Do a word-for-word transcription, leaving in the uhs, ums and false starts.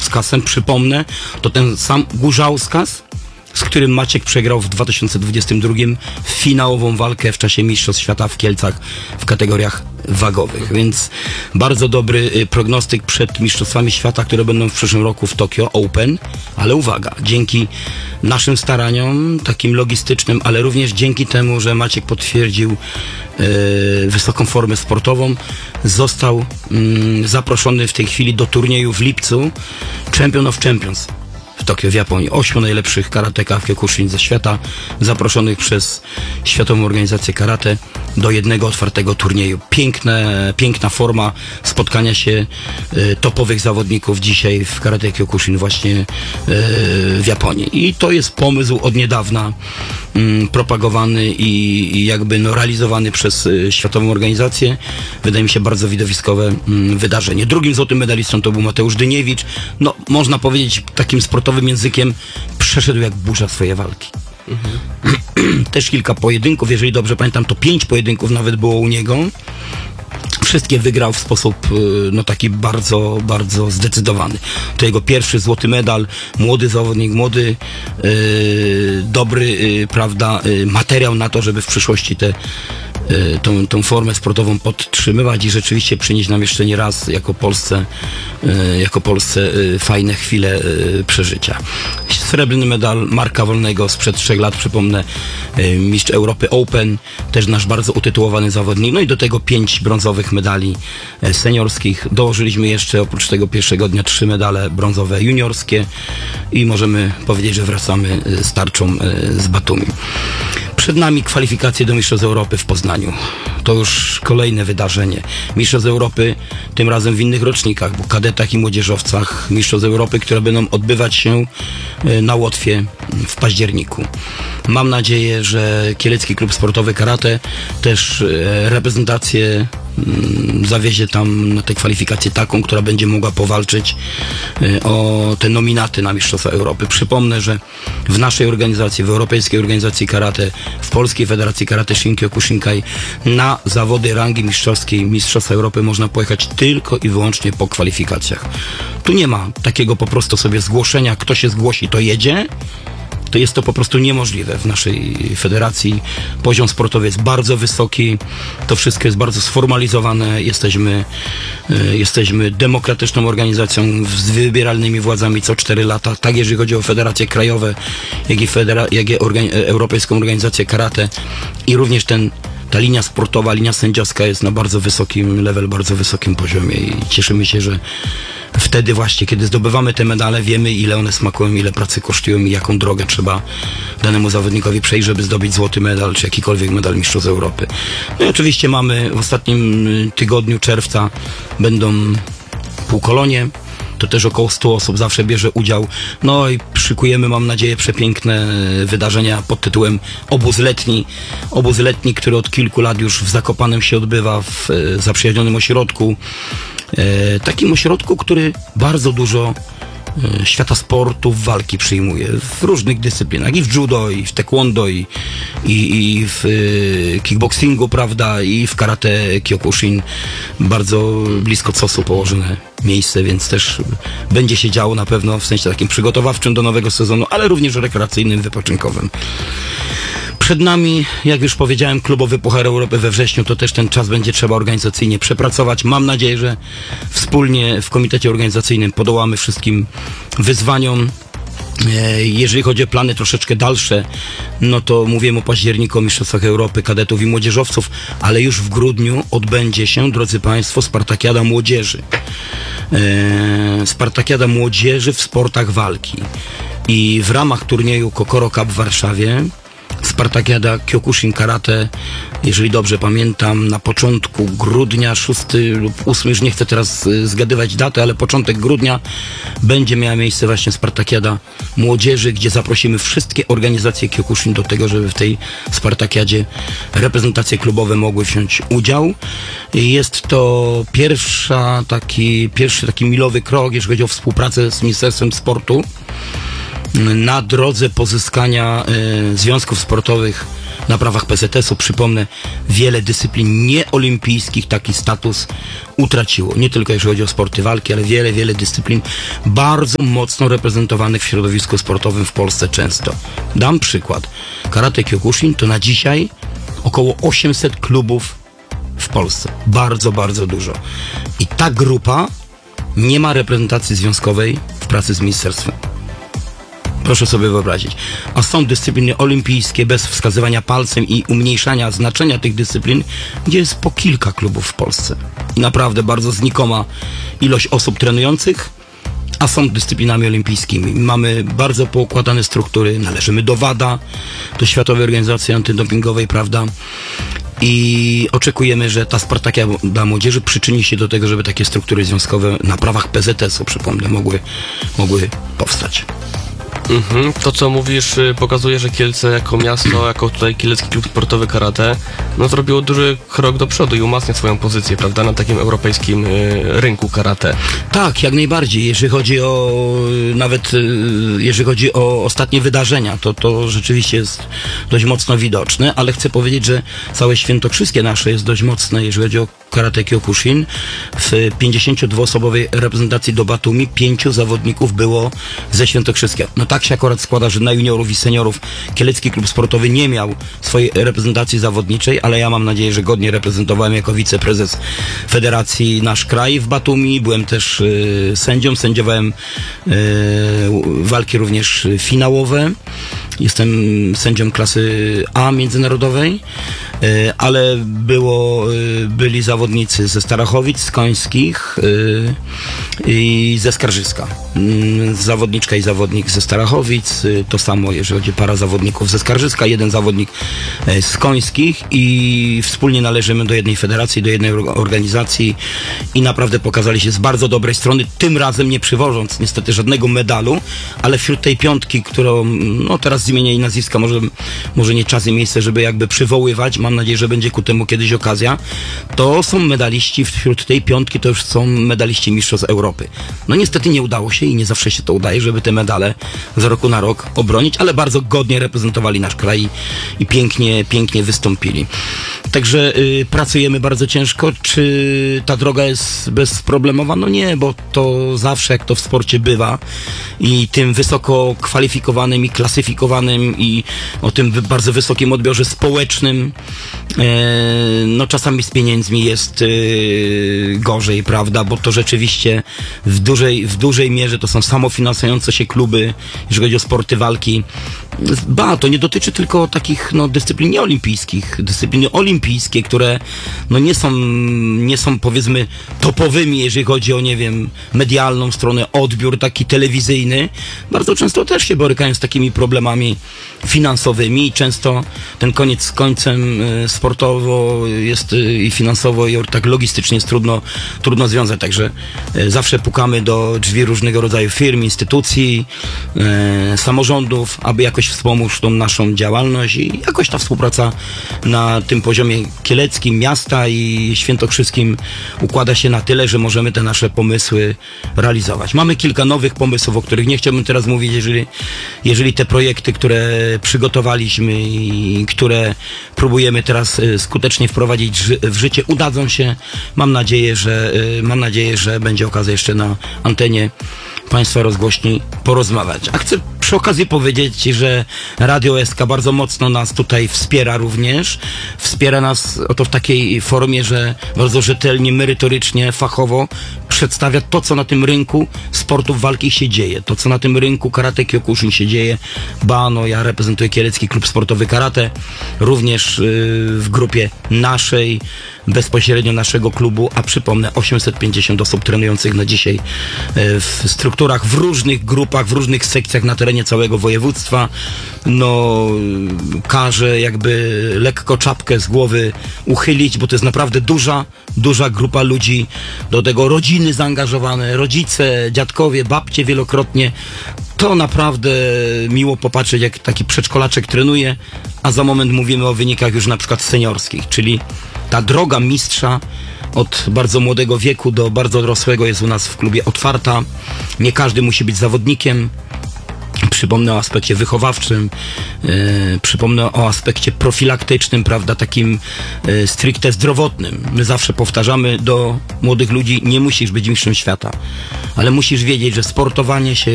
Górzaускasem. Przypomnę, to ten sam Górzauskas, z którym Maciek przegrał w dwa tysiące dwudziestym drugim finałową walkę w czasie Mistrzostw Świata w Kielcach w kategoriach wagowych. Więc bardzo dobry y, prognostyk przed Mistrzostwami Świata, które będą w przyszłym roku w Tokio Open. Ale uwaga, dzięki naszym staraniom, takim logistycznym, ale również dzięki temu, że Maciek potwierdził y, wysoką formę sportową, został y, zaproszony w tej chwili do turnieju w lipcu Champion of Champions w Tokio w Japonii. Ośmiu najlepszych karateka w Kyokushin ze świata, zaproszonych przez Światową Organizację Karate do jednego otwartego turnieju. Piękne, piękna forma spotkania się y, topowych zawodników dzisiaj w karate Kyokushin właśnie y, w Japonii. I to jest pomysł od niedawna y, propagowany i, i jakby no, realizowany przez y, Światową Organizację. Wydaje mi się bardzo widowiskowe y, wydarzenie. Drugim złotym medalistą to był Mateusz Dyniewicz. No, można powiedzieć takim sportowym językiem, przeszedł jak burza swoje walki. Mhm. Też kilka pojedynków, jeżeli dobrze pamiętam, to pięć pojedynków nawet było u niego. Wszystkie wygrał w sposób no taki bardzo, bardzo zdecydowany. To jego pierwszy złoty medal, młody zawodnik, młody, yy, dobry, yy, prawda, yy, materiał na to, żeby w przyszłości tę tą, tą formę sportową podtrzymywać i rzeczywiście przynieść nam jeszcze nie raz jako Polsce, yy, jako Polsce yy, fajne chwile yy, przeżycia. Srebrny medal Marka Wolnego sprzed trzech lat, przypomnę, yy, mistrz Europy Open, też nasz bardzo utytułowany zawodnik. No i do tego pięć brązowych medali seniorskich. Dołożyliśmy jeszcze oprócz tego pierwszego dnia trzy medale brązowe juniorskie i możemy powiedzieć, że wracamy z tarczą z Batumi. Przed nami kwalifikacje do Mistrzostw Europy w Poznaniu. To już kolejne wydarzenie. Mistrzostw Europy, tym razem w innych rocznikach, bo kadetach i młodzieżowcach. Mistrzostw Europy, które będą odbywać się na Łotwie w październiku. Mam nadzieję, że Kielecki Klub Sportowy Karate też reprezentację zawiezie tam na te kwalifikacje taką, która będzie mogła powalczyć o te nominaty na Mistrzostwa Europy. Przypomnę, że w naszej organizacji, w Europejskiej Organizacji Karate, w Polskiej Federacji Karate Shin-Kyokushinkai na zawody rangi mistrzowskiej Mistrzostwa Europy można pojechać tylko i wyłącznie po kwalifikacjach. Tu nie ma takiego po prostu sobie zgłoszenia, kto się zgłosi, to jedzie. To jest to po prostu niemożliwe w naszej federacji. Poziom sportowy jest bardzo wysoki, to wszystko jest bardzo sformalizowane, jesteśmy, y, jesteśmy demokratyczną organizacją z wybieralnymi władzami co cztery lata, tak jeżeli chodzi o federacje krajowe, jak i, federa- jak i organi- Europejską Organizację Karate i również ten ta linia sportowa, linia sędziowska jest na bardzo wysokim level, bardzo wysokim poziomie i cieszymy się, że wtedy właśnie, kiedy zdobywamy te medale, wiemy, ile one smakują, ile pracy kosztują i jaką drogę trzeba danemu zawodnikowi przejść, żeby zdobyć złoty medal, czy jakikolwiek medal Mistrzostw Europy. No i oczywiście mamy w ostatnim tygodniu czerwca będą półkolonie. To też około stu osób zawsze bierze udział. No i szykujemy, mam nadzieję, przepiękne wydarzenia pod tytułem Obóz Letni. Obóz Letni, który od kilku lat już w Zakopanem się odbywa, w zaprzyjaźnionym ośrodku. E, takim ośrodku, który bardzo dużo e, świata sportu, walki przyjmuje w różnych dyscyplinach, i w judo, i w taekwondo, i, i, i w e, kickboxingu, prawda, i w karate Kyokushin. Bardzo blisko C O S-u położone miejsce, więc też będzie się działo na pewno w sensie takim przygotowawczym do nowego sezonu, ale również rekreacyjnym, wypoczynkowym. Przed nami, jak już powiedziałem, klubowy Puchar Europy we wrześniu, to też ten czas będzie trzeba organizacyjnie przepracować. Mam nadzieję, że wspólnie w komitecie organizacyjnym podołamy wszystkim wyzwaniom. Jeżeli chodzi o plany troszeczkę dalsze, no to mówimy o październiku, o Mistrzostwach Europy kadetów i młodzieżowców, ale już w grudniu odbędzie się, drodzy Państwo, Spartakiada Młodzieży. Eee, Spartakiada Młodzieży w sportach walki. I w ramach turnieju Kokoro Cup w Warszawie Spartakiada Kyokushin Karate, jeżeli dobrze pamiętam, na początku grudnia, szósty lub ósmy, już nie chcę teraz zgadywać daty, ale początek grudnia będzie miała miejsce właśnie Spartakiada Młodzieży, gdzie zaprosimy wszystkie organizacje Kyokushin do tego, żeby w tej Spartakiadzie reprezentacje klubowe mogły wziąć udział. Jest to pierwsza taki, pierwszy taki milowy krok, jeżeli chodzi o współpracę z Ministerstwem Sportu na drodze pozyskania y, związków sportowych na prawach P Z S u. Przypomnę, wiele dyscyplin nieolimpijskich taki status utraciło. Nie tylko jeżeli chodzi o sporty walki, ale wiele, wiele dyscyplin bardzo mocno reprezentowanych w środowisku sportowym w Polsce często. Dam przykład. Karate Kyokushin to na dzisiaj około osiemset klubów w Polsce. Bardzo, bardzo dużo. I ta grupa nie ma reprezentacji związkowej w pracy z ministerstwem. Proszę sobie wyobrazić. A są dyscypliny olimpijskie bez wskazywania palcem i umniejszania znaczenia tych dyscyplin, gdzie jest po kilka klubów w Polsce. I naprawdę bardzo znikoma ilość osób trenujących, a są dyscyplinami olimpijskimi. Mamy bardzo poukładane struktury, należymy do WADA, do Światowej Organizacji Antydopingowej, prawda? I oczekujemy, że ta Spartakia dla młodzieży przyczyni się do tego, żeby takie struktury związkowe na prawach P Z S u, przypomnę, mogły, mogły powstać. Mhm. To, co mówisz, pokazuje, że Kielce jako miasto, jako tutaj Kielecki Klub Sportowy Karate, no zrobiło duży krok do przodu i umacnia swoją pozycję, prawda, na takim europejskim y, rynku karate. Tak, jak najbardziej. Jeżeli chodzi o nawet, y, jeżeli chodzi o ostatnie wydarzenia, to to rzeczywiście jest dość mocno widoczne, ale chcę powiedzieć, że całe świętokrzyskie nasze jest dość mocne, jeżeli chodzi o Karate Kyokushin. W pięćdziesięciodwuosobowej reprezentacji do Batumi pięciu zawodników było ze Świętokrzyska. No tak się akurat składa, że na juniorów i seniorów Kielecki Klub Sportowy nie miał swojej reprezentacji zawodniczej, ale ja mam nadzieję, że godnie reprezentowałem jako wiceprezes federacji nasz kraj w Batumi. Byłem też y, sędzią, sędziowałem y, walki również finałowe. Jestem sędzią klasy A międzynarodowej, y, ale było, y, byli zawodnicy ze Starachowic, z Końskich y, i ze Skarżyska. Y, zawodniczka i zawodnik ze Starachowic, y, to samo jeżeli chodzi o para zawodników ze Skarżyska, jeden zawodnik y, z Końskich i wspólnie należymy do jednej federacji, do jednej organizacji i naprawdę pokazali się z bardzo dobrej strony, tym razem nie przywożąc niestety żadnego medalu, ale wśród tej piątki, którą no teraz z imienia i nazwiska może, może nie czas i miejsce, żeby jakby przywoływać, mam nadzieję, że będzie ku temu kiedyś okazja, to są medaliści, wśród tej piątki to już są medaliści mistrzostw Europy. No niestety nie udało się i nie zawsze się to udaje, żeby te medale z roku na rok obronić, ale bardzo godnie reprezentowali nasz kraj i pięknie, pięknie wystąpili. Także y, pracujemy bardzo ciężko. Czy ta droga jest bezproblemowa? No nie, bo to zawsze jak to w sporcie bywa i tym wysoko kwalifikowanym i klasyfikowanym i o tym wy- bardzo wysokim odbiorze społecznym e, no czasami z pieniędzmi jest e, gorzej, prawda, bo to rzeczywiście w dużej, w dużej mierze to są samofinansujące się kluby, jeżeli chodzi o sporty walki. Ba, to nie dotyczy tylko takich no, dyscyplin nieolimpijskich. Dyscypliny olimpijskie, które no, nie są, nie są powiedzmy topowymi, jeżeli chodzi o, nie wiem, medialną stronę, odbiór taki telewizyjny, bardzo często też się borykają z takimi problemami finansowymi i często ten koniec z końcem y, sportowo jest y, i finansowo i tak logistycznie jest trudno, trudno związać, także y, zawsze pukamy do drzwi różnego rodzaju firm, instytucji, y, samorządów, aby jakoś wspomóc tą naszą działalność i jakoś ta współpraca na tym poziomie kieleckim, miasta i świętokrzyskim układa się na tyle, że możemy te nasze pomysły realizować. Mamy kilka nowych pomysłów, o których nie chciałbym teraz mówić, jeżeli, jeżeli te projekty, które przygotowaliśmy i które próbujemy teraz skutecznie wprowadzić w życie, udadzą się. Mam nadzieję, że mam nadzieję, że będzie okazja jeszcze na antenie Państwa rozgłośni porozmawiać. A chcę przy okazji powiedzieć, że Radio S K bardzo mocno nas tutaj wspiera również. Wspiera nas oto w takiej formie, że bardzo rzetelnie, merytorycznie, fachowo przedstawia to, co na tym rynku sportów walki się dzieje. To, co na tym rynku Karate Kyokushin się dzieje. Ba, no ja reprezentuję Kielecki Klub Sportowy Karate, również yy, w grupie naszej, bezpośrednio naszego klubu, a przypomnę, osiemset pięćdziesiąt osób trenujących na dzisiaj yy, w strukturach, w różnych grupach, w różnych sekcjach na terenie całego województwa. No, każę jakby lekko czapkę z głowy uchylić, bo to jest naprawdę duża, duża grupa ludzi, do tego rodziny zaangażowane, rodzice, dziadkowie, babcie wielokrotnie. To naprawdę miło popatrzeć, jak taki przedszkolaczek trenuje, a za moment mówimy o wynikach już na przykład seniorskich, czyli ta droga mistrza od bardzo młodego wieku do bardzo dorosłego jest u nas w klubie otwarta. Nie każdy musi być zawodnikiem. przypomnę o aspekcie wychowawczym, e, przypomnę o aspekcie profilaktycznym, prawda, takim e, stricte zdrowotnym. My zawsze powtarzamy do młodych ludzi, nie musisz być mistrzem świata, ale musisz wiedzieć, że sportowanie się